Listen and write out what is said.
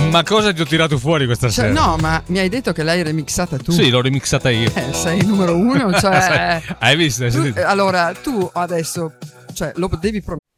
Ma cosa ti ho tirato fuori questa Cioè, sera? no, ma mi hai detto che l'hai remixata tu. Sì, l'ho remixata io. Sei il numero uno, cioè. Hai visto? Hai sentito? Allora, tu adesso, cioè, lo devi